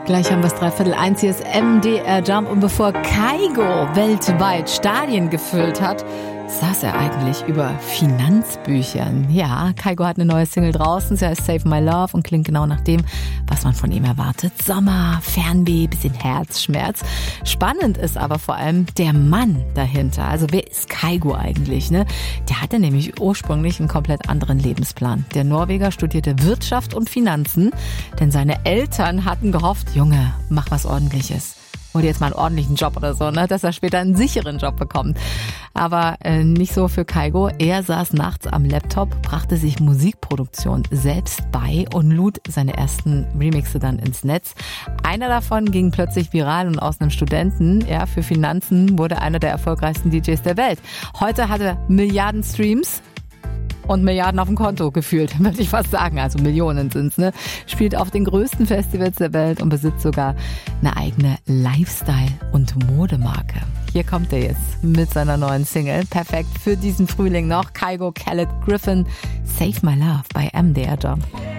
Gleich haben wir es 1:15. Hier ist MDR Jump. Und bevor Kygo weltweit Stadien gefüllt hat, saß er eigentlich über Finanzbüchern. Ja, Kygo hat eine neue Single draußen. Sie heißt Save My Love und klingt genau nach dem, was man von ihm erwartet. Sommer, Fernweh, bisschen Herzschmerz. Spannend ist aber vor allem der Mann dahinter. Also wer ist Kygo eigentlich, ne? Der hatte nämlich ursprünglich einen komplett anderen Lebensplan. Der Norweger studierte Wirtschaft und Finanzen, denn seine Eltern hatten gehofft, Junge, mach was Ordentliches. Hol dir jetzt mal einen ordentlichen Job oder so, ne, dass er später einen sicheren Job bekommt. Aber nicht so für Kygo. Er saß nachts am Laptop, brachte sich Musikproduktion selbst bei und lud seine ersten Remixe dann ins Netz. Einer davon ging plötzlich viral und aus einem Studenten, ja, für Finanzen wurde einer der erfolgreichsten DJs der Welt. Heute hat er Milliarden Streams und Milliarden auf dem Konto gefühlt, würde ich fast sagen. Also Millionen sind's, ne? Spielt auf den größten Festivals der Welt und besitzt sogar eine eigene Lifestyle- und Modemarke. Hier kommt er jetzt mit seiner neuen Single. Perfekt für diesen Frühling noch. Kygo Khaled Griffin, Save My Love bei MDR Jump.